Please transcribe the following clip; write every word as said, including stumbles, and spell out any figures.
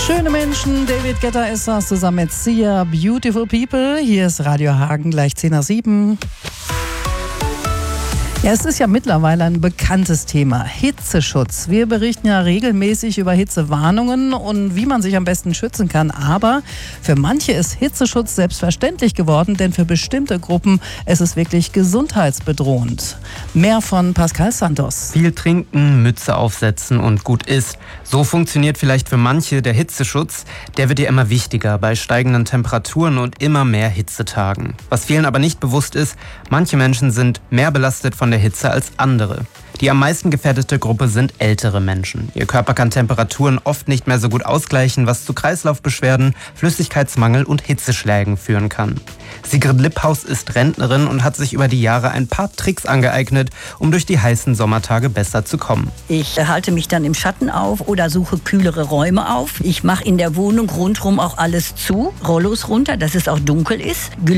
Schöne Menschen, David Guetta ist das zusammen mit Sia, Beautiful People. Hier ist Radio Hagen, gleich zehn nach sieben. Ja, es ist ja mittlerweile ein bekanntes Thema, Hitzeschutz. Wir berichten ja regelmäßig über Hitzewarnungen und wie man sich am besten schützen kann. Aber für manche ist Hitzeschutz selbstverständlich geworden, denn für bestimmte Gruppen ist es wirklich gesundheitsbedrohend. Mehr von Pascal Santos. Viel trinken, Mütze aufsetzen und gut ist. So funktioniert vielleicht für manche der Hitzeschutz. Der wird ja immer wichtiger bei steigenden Temperaturen und immer mehr Hitzetagen. Was vielen aber nicht bewusst ist, manche Menschen sind mehr belastet von der Hitze als andere. Die am meisten gefährdete Gruppe sind ältere Menschen. Ihr Körper kann Temperaturen oft nicht mehr so gut ausgleichen, was zu Kreislaufbeschwerden, Flüssigkeitsmangel und Hitzeschlägen führen kann. Sigrid Lipphaus ist Rentnerin und hat sich über die Jahre ein paar Tricks angeeignet, um durch die heißen Sommertage besser zu kommen. Ich halte mich dann im Schatten auf oder suche kühlere Räume auf. Ich mache in der Wohnung rundherum auch alles zu, Rollos runter, dass es auch dunkel ist.